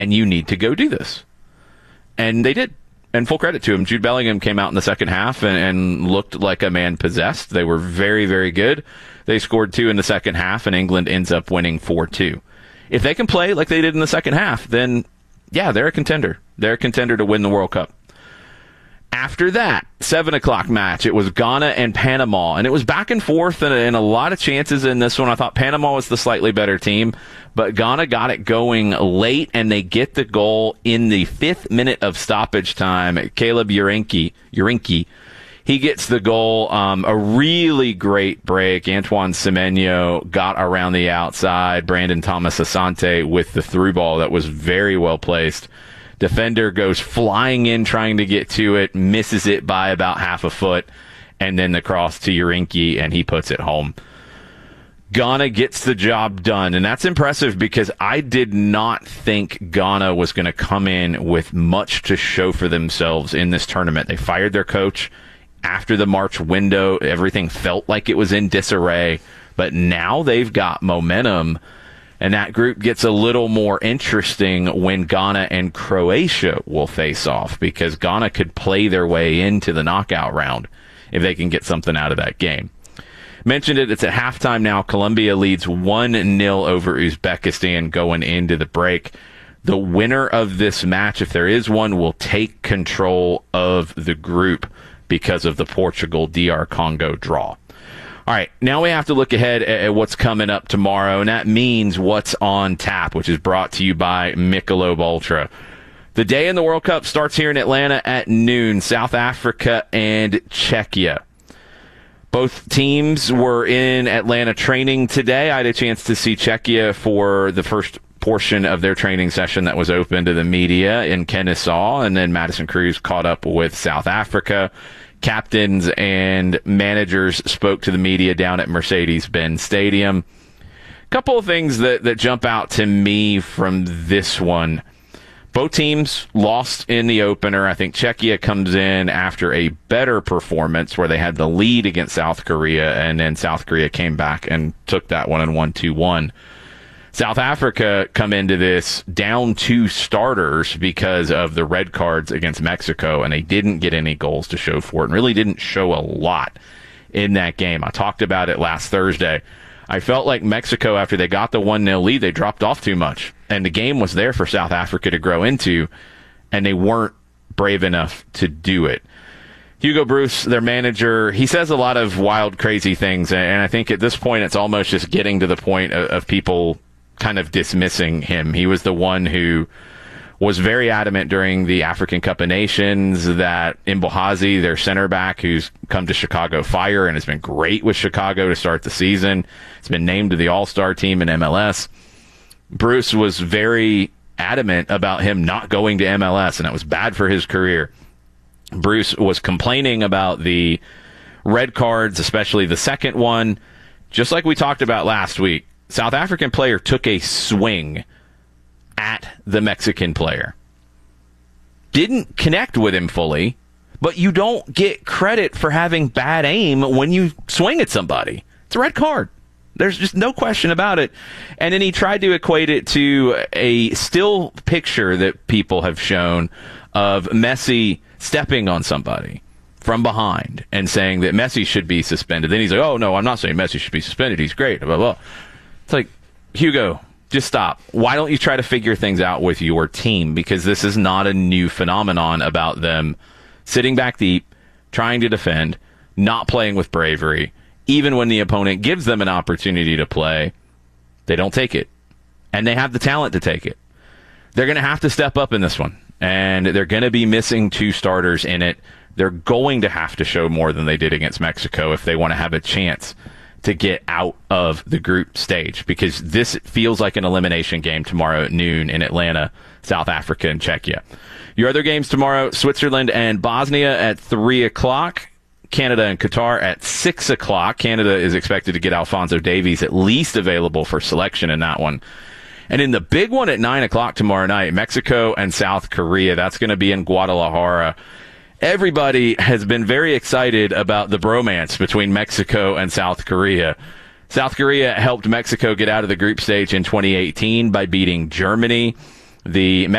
and you need to go do this. And they did. And full credit to him. Jude Bellingham came out in the second half and looked like a man possessed. They were very, very good. They scored 2 in the second half, and England ends up winning 4-2. If they can play like they did in the second half, then, yeah, they're a contender. They're a contender to win the World Cup. After that, 7 o'clock match, it was Ghana and Panama, and it was back and forth and a lot of chances in this one. I thought Panama was the slightly better team, but Ghana got it going late, and they get the goal in the 5th minute of stoppage time. Caleb Urinki, he gets the goal. A really great break. Antoine Semenyo got around the outside. Brandon Thomas Asante with the through ball that was very well placed. Defender goes flying in trying to get to it, misses it by about half a foot, and then the cross to Urinki, and he puts it home. Ghana gets the job done, and that's impressive because I did not think Ghana was going to come in with much to show for themselves in this tournament. They fired their coach after the March window. Everything felt like it was in disarray, but now they've got momentum. And that group gets a little more interesting when Ghana and Croatia will face off, because Ghana could play their way into the knockout round if they can get something out of that game. Mentioned it, it's at halftime now. Colombia leads 1-0 over Uzbekistan going into the break. The winner of this match, if there is one, will take control of the group because of the Portugal-DR Congo draw. All right, now we have to look ahead at what's coming up tomorrow, and that means what's on tap, which is brought to you by Michelob Ultra. The day in the World Cup starts here in Atlanta at noon. South Africa and Czechia. Both teams were in Atlanta training today. I had a chance to see Czechia for the first portion of their training session that was open to the media in Kennesaw, and then Madison Cruz caught up with South Africa. Captains and managers spoke to the media down at Mercedes-Benz Stadium. A couple of things that jump out to me from this one. Both teams lost in the opener. I think Czechia comes in after a better performance where they had the lead against South Korea, and then South Korea came back and took that one and won 2-1. South Africa come into this down 2 starters because of the red cards against Mexico, and they didn't get any goals to show for it, and really didn't show a lot in that game. I talked about it last Thursday. I felt like Mexico, after they got the 1-0 lead, they dropped off too much, and the game was there for South Africa to grow into, and they weren't brave enough to do it. Hugo Bruce, their manager, he says a lot of wild, crazy things, and I think at this point it's almost just getting to the point of people kind of dismissing him. He was the one who was very adamant during the African Cup of Nations that Mbohazi, their center back, who's come to Chicago Fire and has been great with Chicago to start the season, has been named to the All-Star team in MLS. Bruce was very adamant about him not going to MLS, and that was bad for his career. Bruce was complaining about the red cards, especially the second one. Just like we talked about last week, South African player took a swing at the Mexican player. Didn't connect with him fully, but you don't get credit for having bad aim when you swing at somebody. It's a red card. There's just no question about it. And then he tried to equate it to a still picture that people have shown of Messi stepping on somebody from behind and saying that Messi should be suspended. Then he's like, oh, no, I'm not saying Messi should be suspended. He's great, blah, blah. It's like, Hugo, just stop. Why don't you try to figure things out with your team? Because this is not a new phenomenon about them sitting back deep, trying to defend, not playing with bravery. Even when the opponent gives them an opportunity to play, they don't take it. And they have the talent to take it. They're going to have to step up in this one. And they're going to be missing 2 starters in it. They're going to have to show more than they did against Mexico if they want to have a chance to get out of the group stage, because this feels like an elimination game tomorrow at noon in Atlanta, South Africa and Czechia. Your other games tomorrow, Switzerland and Bosnia at 3 o'clock, Canada and Qatar at 6 o'clock. Canada is expected to get Alphonso Davies at least available for selection in that one. And in the big one at 9 o'clock tomorrow night, Mexico and South Korea. That's going to be in Guadalajara. Everybody has been very excited about the bromance between Mexico and South Korea. South Korea helped Mexico get out of the group stage in 2018 by beating Germany. The